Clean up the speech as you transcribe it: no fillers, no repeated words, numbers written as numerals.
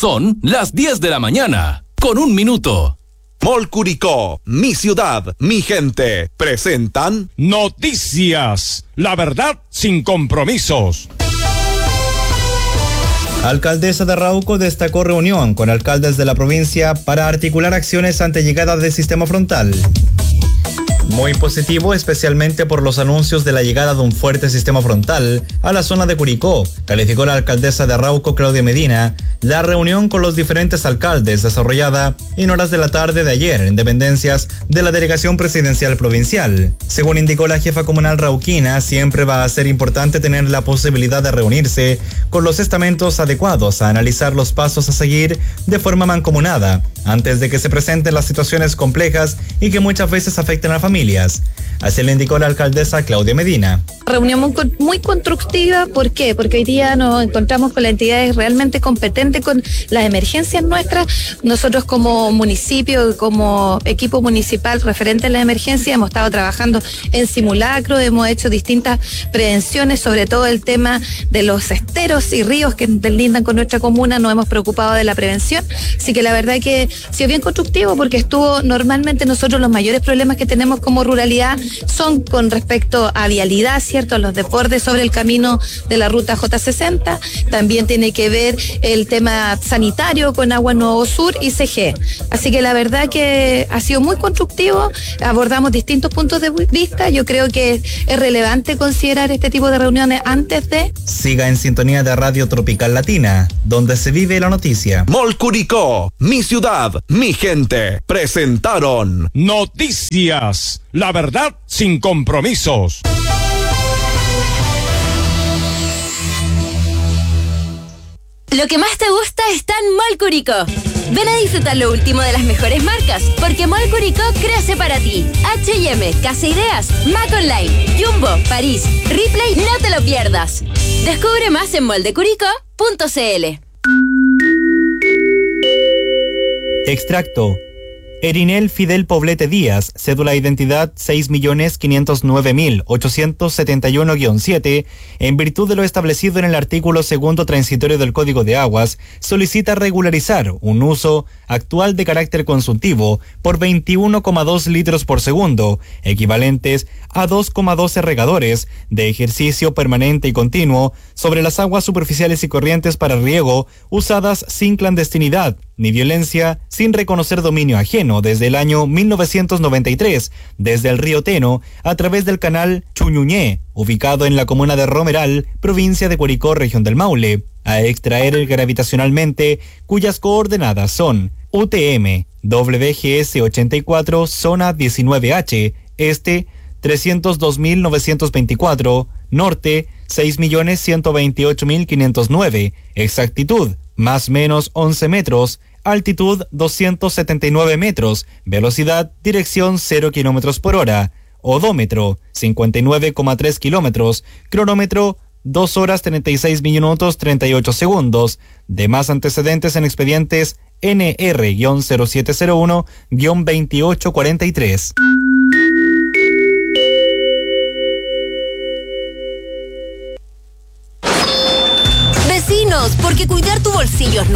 Son las 10 de la mañana, con 1 minuto. Mall Curicó, mi ciudad, mi gente, presentan Noticias, la verdad sin compromisos. Alcaldesa de Arauco destacó reunión con alcaldes de la provincia para articular acciones ante llegada de sistema frontal. Muy positivo, especialmente por los anuncios de la llegada de un fuerte sistema frontal a la zona de Curicó, calificó la alcaldesa de Arauco, Claudia Medina, la reunión con los diferentes alcaldes desarrollada en horas de la tarde de ayer en dependencias de la delegación presidencial provincial. Según indicó la jefa comunal rauquina, siempre va a ser importante tener la posibilidad de reunirse con los estamentos adecuados a analizar los pasos a seguir de forma mancomunada, antes de que se presenten las situaciones complejas y que muchas veces afecten a familias. Así le indicó la alcaldesa Claudia Medina. Reunión muy constructiva, ¿por qué? Porque hoy día nos encontramos con las entidades realmente competentes con las emergencias nuestras. Nosotros como municipio, como equipo municipal referente a las emergencias, hemos estado trabajando en simulacro, hemos hecho distintas prevenciones, sobre todo el tema de los esteros y ríos que lindan con nuestra comuna, nos hemos preocupado de la prevención. Así que la verdad que ha sido bien constructivo porque normalmente nosotros los mayores problemas que tenemos como ruralidad son con respecto a vialidad, ¿cierto? Los desbordes sobre el camino de la ruta J60. También tiene que ver el tema sanitario con Agua Nuevo Sur y CG. Así que la verdad que ha sido muy constructivo. Abordamos distintos puntos de vista. Yo creo que es relevante considerar este tipo de reuniones antes de... Siga en sintonía de Radio Tropical Latina, donde se vive la noticia. Mall Curicó, mi ciudad, mi gente, presentaron Noticias, la verdad sin compromisos. Lo que más te gusta está en Mall Curicó. Ven a disfrutar lo último de las mejores marcas, porque Mall Curicó crece para ti. H&M, Casa Ideas, Mac Online, Jumbo, París, Ripley, no te lo pierdas. Descubre más en moldecuricó.cl. Extracto. Erinel Fidel Poblete Díaz, cédula de identidad 6.509.871-7, en virtud de lo establecido en el artículo segundo transitorio del Código de Aguas, solicita regularizar un uso actual de carácter consultivo por 21,2 litros por segundo, equivalentes a 2,12 regadores de ejercicio permanente y continuo sobre las aguas superficiales y corrientes para riego usadas sin clandestinidad ni violencia, sin reconocer dominio ajeno desde el año 1993, desde el río Teno, a través del canal Chuñuñé, ubicado en la comuna de Romeral, provincia de Curicó, región del Maule, a extraer gravitacionalmente, cuyas coordenadas son UTM, WGS 84, zona 19H, este 302.924, norte 6.128.509, exactitud más menos 11 metros, altitud 279 metros, velocidad, dirección 0 kilómetros por hora, odómetro 59,3 kilómetros, cronómetro 2 horas 36 minutos 38 segundos, demás antecedentes en expedientes NR-0701-2843. Vecinos, porque cuidar tu bolsillo es